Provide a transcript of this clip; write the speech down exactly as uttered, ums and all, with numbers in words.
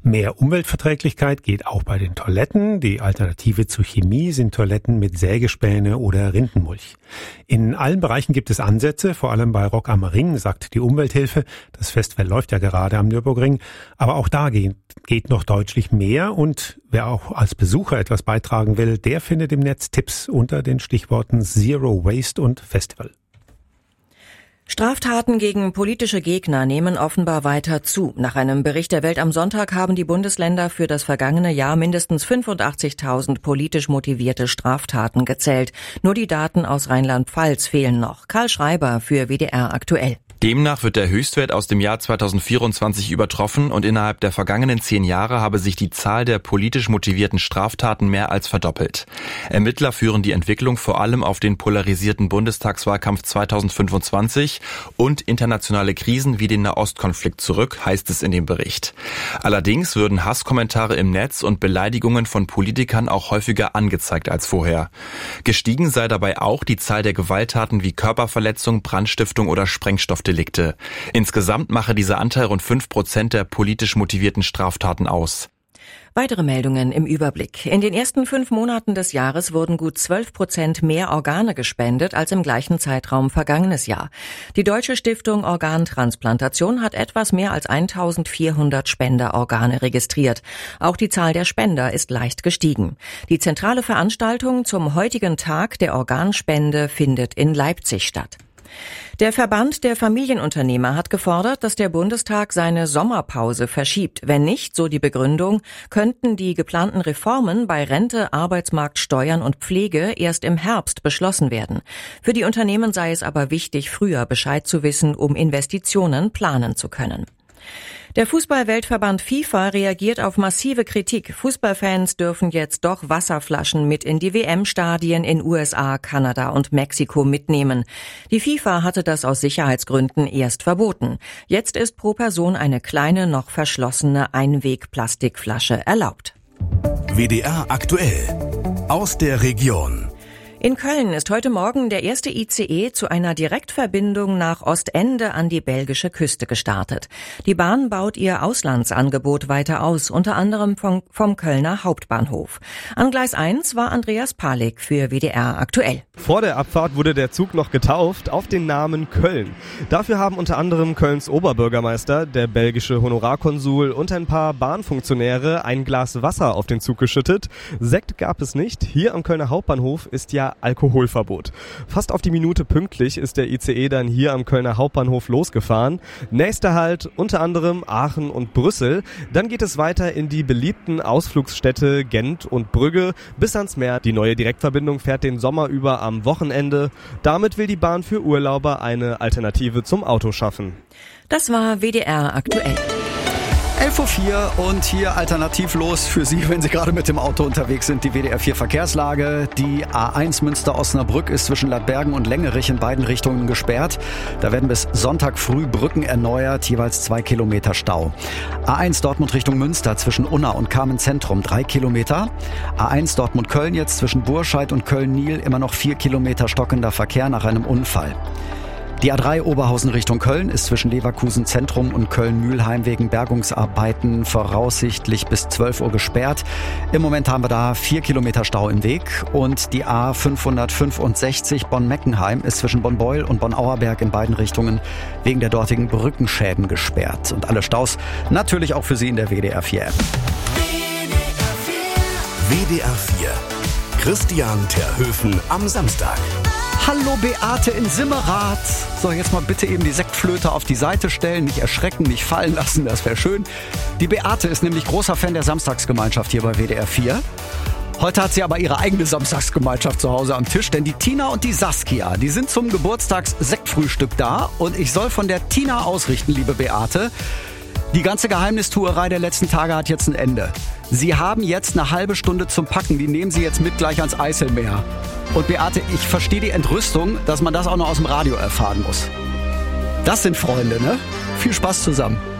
Mehr Umweltverträglichkeit geht auch bei den Toiletten. Die Alternative zu Chemie sind Toiletten mit Sägespäne oder Rindenmulch. In allen Bereichen gibt es Ansätze, vor allem bei Rock am Ring, sagt die Umwelthilfe. Das Festival läuft ja gerade am Nürburgring. Aber auch da geht, geht noch deutlich mehr. Und wer auch als Besucher etwas beitragen will, der findet im Netz Tipps unter den Stichworten Zero Waste und Festival. Straftaten gegen politische Gegner nehmen offenbar weiter zu. Nach einem Bericht der Welt am Sonntag haben die Bundesländer für das vergangene Jahr mindestens fünfundachtzigtausend politisch motivierte Straftaten gezählt. Nur die Daten aus Rheinland-Pfalz fehlen noch. Karl Schreiber für W D R aktuell. Demnach wird der Höchstwert aus dem Jahr zweitausendvierundzwanzig übertroffen und innerhalb der vergangenen zehn Jahre habe sich die Zahl der politisch motivierten Straftaten mehr als verdoppelt. Ermittler führen die Entwicklung vor allem auf den polarisierten Bundestagswahlkampf zweitausendfünfundzwanzig und internationale Krisen wie den Nahostkonflikt zurück, heißt es in dem Bericht. Allerdings würden Hasskommentare im Netz und Beleidigungen von Politikern auch häufiger angezeigt als vorher. Gestiegen sei dabei auch die Zahl der Gewalttaten wie Körperverletzung, Brandstiftung oder Sprengstoffdelikte. Insgesamt mache dieser Anteil rund fünf Prozent der politisch motivierten Straftaten aus. Weitere Meldungen im Überblick. In den ersten fünf Monaten des Jahres wurden gut zwölf Prozent mehr Organe gespendet als im gleichen Zeitraum vergangenes Jahr. Die Deutsche Stiftung Organtransplantation hat etwas mehr als eintausendvierhundert Spenderorgane registriert. Auch die Zahl der Spender ist leicht gestiegen. Die zentrale Veranstaltung zum heutigen Tag der Organspende findet in Leipzig statt. Der Verband der Familienunternehmer hat gefordert, dass der Bundestag seine Sommerpause verschiebt. Wenn nicht, so die Begründung, könnten die geplanten Reformen bei Rente, Arbeitsmarkt, Steuern und Pflege erst im Herbst beschlossen werden. Für die Unternehmen sei es aber wichtig, früher Bescheid zu wissen, um Investitionen planen zu können. Der Fußball-Weltverband FIFA reagiert auf massive Kritik. Fußballfans dürfen jetzt doch Wasserflaschen mit in die W M-Stadien in U S A, Kanada und Mexiko mitnehmen. Die FIFA hatte das aus Sicherheitsgründen erst verboten. Jetzt ist pro Person eine kleine, noch verschlossene Einweg-Plastikflasche erlaubt. W D R aktuell aus der Region. In Köln ist heute Morgen der erste I C E zu einer Direktverbindung nach Ostende an die belgische Küste gestartet. Die Bahn baut ihr Auslandsangebot weiter aus, unter anderem vom, vom Kölner Hauptbahnhof. An Gleis eins war Andreas Palik für W D R aktuell. Vor der Abfahrt wurde der Zug noch getauft auf den Namen Köln. Dafür haben unter anderem Kölns Oberbürgermeister, der belgische Honorarkonsul und ein paar Bahnfunktionäre ein Glas Wasser auf den Zug geschüttet. Sekt gab es nicht. Hier am Kölner Hauptbahnhof ist ja Alkoholverbot. Fast auf die Minute pünktlich ist der I C E dann hier am Kölner Hauptbahnhof losgefahren. Nächster Halt unter anderem Aachen und Brüssel. Dann geht es weiter in die beliebten Ausflugsstädte Gent und Brügge bis ans Meer. Die neue Direktverbindung fährt den Sommer über am Wochenende. Damit will die Bahn für Urlauber eine Alternative zum Auto schaffen. Das war W D R aktuell. elf Uhr vier und hier alternativlos für Sie, wenn Sie gerade mit dem Auto unterwegs sind, die W D R vier Verkehrslage. Die A eins Münster-Osnabrück ist zwischen Ladbergen und Längerich in beiden Richtungen gesperrt. Da werden bis Sonntag früh Brücken erneuert, jeweils zwei Kilometer Stau. A eins Dortmund Richtung Münster zwischen Unna und Kamenz-Zentrum drei Kilometer. A eins Dortmund-Köln jetzt zwischen Burscheid und Köln-Nil immer noch vier Kilometer stockender Verkehr nach einem Unfall. Die A drei Oberhausen Richtung Köln ist zwischen Leverkusen Zentrum und Köln-Mühlheim wegen Bergungsarbeiten voraussichtlich bis zwölf Uhr gesperrt. Im Moment haben wir da vier Kilometer Stau im Weg. Und die A fünfhundertfünfundsechzig Bonn-Meckenheim ist zwischen Bonn-Beul und Bonn-Auerberg in beiden Richtungen wegen der dortigen Brückenschäden gesperrt. Und alle Staus natürlich auch für Sie in der W D R vier App. W D R vier. Christian Terhöfen am Samstag. Hallo Beate in Simmerath. So, jetzt mal bitte eben die Sektflöte auf die Seite stellen, nicht erschrecken, nicht fallen lassen, das wäre schön. Die Beate ist nämlich großer Fan der Samstagsgemeinschaft hier bei W D R vier. Heute hat sie aber ihre eigene Samstagsgemeinschaft zu Hause am Tisch, denn die Tina und die Saskia, die sind zum Geburtstags-Sektfrühstück da und ich soll von der Tina ausrichten, liebe Beate. Die ganze Geheimnistuerei der letzten Tage hat jetzt ein Ende. Sie haben jetzt eine halbe Stunde zum Packen, die nehmen Sie jetzt mit gleich ans Eiselmeer. Und Beate, ich verstehe die Entrüstung, dass man das auch noch aus dem Radio erfahren muss. Das sind Freunde, ne? Viel Spaß zusammen.